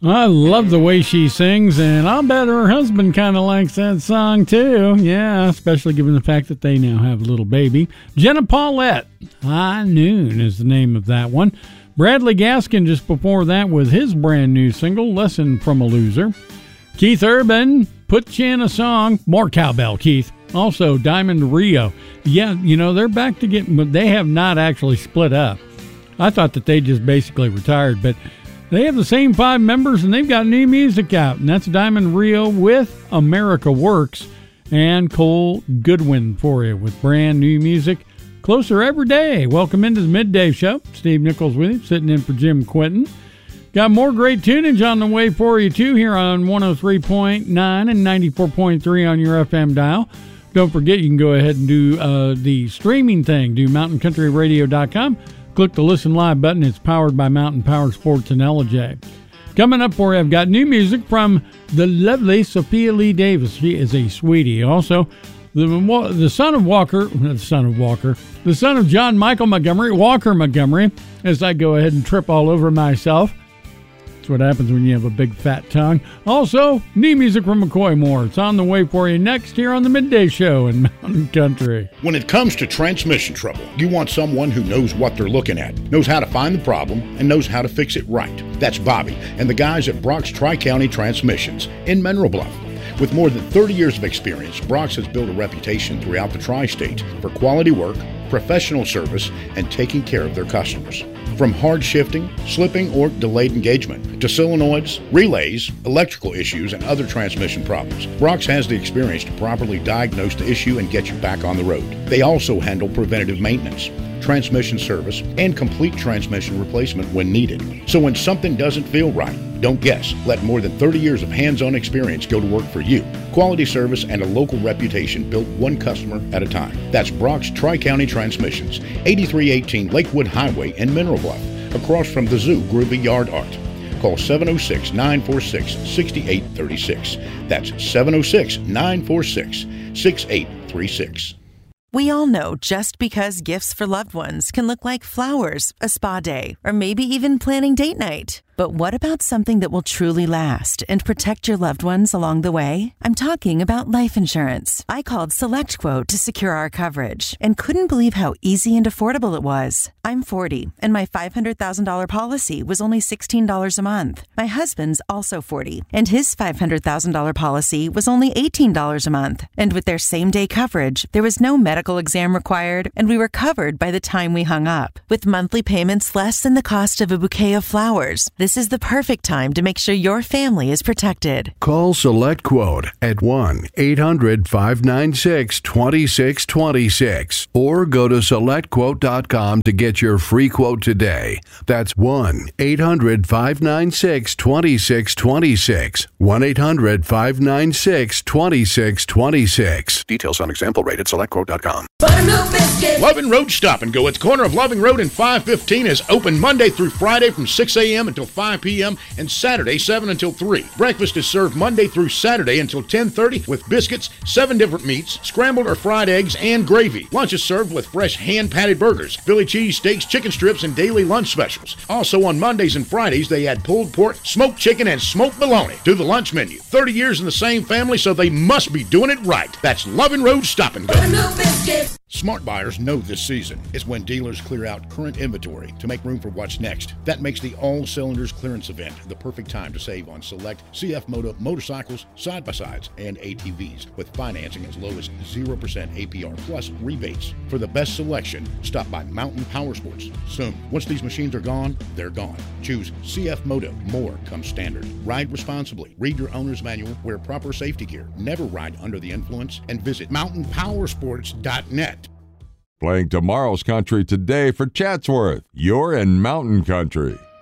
I love the way she sings, and I'll bet her husband kind of likes that song too. Yeah, especially given the fact that they now have a little baby. Jenna Paulette, High Noon is the name of that one. Bradley Gaskin just before that with his brand new single, Lesson from a Loser. Keith Urban, Put You in a Song. More cowbell, Keith. Also, Diamond Rio. Yeah, they're back to but they have not actually split up. I thought that they just basically retired, but they have the same 5 members, and they've got new music out, and that's Diamond Rio with America Works, and Cole Goodwin for you with brand new music. Closer every day. Welcome into the Midday Show. Steve Nichols with you, sitting in for Jim Quinton. Got more great tunage on the way for you, too, here on 103.9 and 94.3 on your FM dial. Don't forget, you can go ahead and do the streaming thing. Do mountainCountryRadio.com. Click the Listen Live button. It's powered by Mountain Power Sports and LJ. Coming up for you, I've got new music from the lovely Sophia Lee Davis. She is a sweetie. Also, the son of John Michael Montgomery, Walker Montgomery, as I go ahead and trip all over myself. That's what happens when you have a big fat tongue. Also, new music from McCoy Moore. It's on the way for you next here on the Midday Show in Mountain Country. When it comes to transmission trouble, you want someone who knows what they're looking at, knows how to find the problem, and knows how to fix it right. That's Bobby and the guys at Brock's Tri-County Transmissions in Mineral Bluff. With more than 30 years of experience, Brock's has built a reputation throughout the tri-state for quality work, professional service, and taking care of their customers. From hard shifting, slipping, or delayed engagement to solenoids, relays, electrical issues, and other transmission problems, Brock's has the experience to properly diagnose the issue and get you back on the road. They also handle preventative maintenance, transmission service, and complete transmission replacement when needed. So when something doesn't feel right, don't guess. Let more than 30 years of hands-on experience go to work for you. Quality service and a local reputation built one customer at a time. That's Brock's Tri-County Transmissions, 8318 Lakewood Highway in Mineral Bluff, across from the Zoo Groovy Yard Art. Call 706-946-6836. That's 706-946-6836. We all know just because gifts for loved ones can look like flowers, a spa day, or maybe even planning date night. But what about something that will truly last and protect your loved ones along the way? I'm talking about life insurance. I called SelectQuote to secure our coverage and couldn't believe how easy and affordable it was. I'm 40, and my $500,000 policy was only $16 a month. My husband's also 40, and his $500,000 policy was only $18 a month. And with their same-day coverage, there was no medical exam required, and we were covered by the time we hung up. With monthly payments less than the cost of a bouquet of flowers, this is the perfect time to make sure your family is protected. Call SelectQuote at 1-800-596-2626 or go to SelectQuote.com to get your free quote today. That's 1-800-596-2626. 1-800-596-2626. Details on example rate at SelectQuote.com. Loving Road Stop and Go at the corner of Loving Road and 515 is open Monday through Friday from 6 a.m. until 5 p.m. and Saturday 7 until 3. Breakfast is served Monday through Saturday until 10:30 with biscuits, 7 different meats, scrambled or fried eggs, and gravy. Lunch is served with fresh hand-patted burgers, Philly cheese steaks, chicken strips, and daily lunch specials. Also on Mondays and Fridays, they add pulled pork, smoked chicken, and smoked bologna to the lunch menu. 30 years in the same family, so they must be doing it right. That's Loving Road Stop and Go. Smart buyers know this season is when dealers clear out current inventory to make room for what's next. That makes the All Cylinders Clearance Event the perfect time to save on select CF Moto motorcycles, side-by-sides, and ATVs with financing as low as 0% APR plus rebates. For the best selection, stop by Mountain Power Sports soon. Once these machines are gone, they're gone. Choose CF Moto. More comes standard. Ride responsibly. Read your owner's manual. Wear proper safety gear. Never ride under the influence. And visit mountainpowersports.net. Playing tomorrow's country today for Chatsworth. You're in Mountain Country.